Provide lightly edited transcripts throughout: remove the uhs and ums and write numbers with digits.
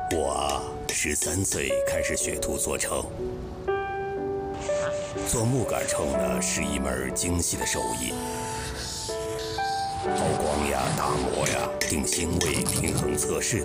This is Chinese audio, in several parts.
我13岁开始学徒做秤，做木杆秤呢是一门精细的手艺，抛光呀、打磨呀、定星位、平衡测试。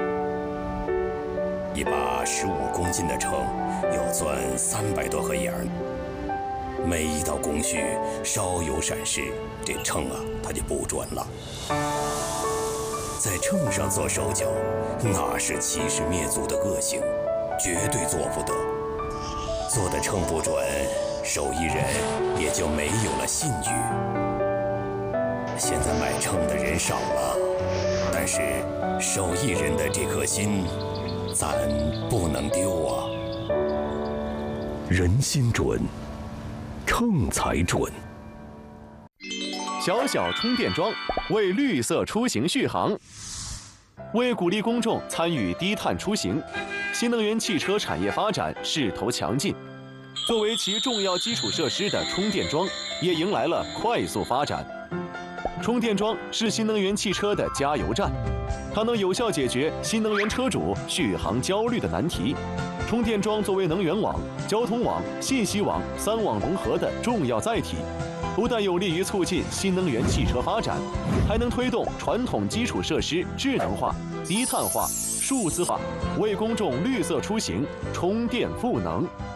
一把15公斤的秤要钻300多个眼儿，每一道工序稍有闪失，这秤啊它就不准了。在秤上做手脚，那是欺师灭祖的恶行，绝对做不得。做的秤不准，手艺人也就没有了信誉。现在买秤的人少了，但是手艺人的这颗心，咱不能丢啊。人心准，秤才准。 小小充电桩为绿色出行续航。为鼓励公众参与低碳出行，新能源汽车产业发展势头强劲。作为其重要基础设施的充电桩，也迎来了快速发展。充电桩是新能源汽车的加油站，它能有效解决新能源车主续航焦虑的难题。充电桩作为能源网、交通网、信息网3网融合的重要载体，不但有利于促进新能源汽车发展，还能推动传统基础设施智能化、低碳化、数字化，为公众绿色出行充电赋能。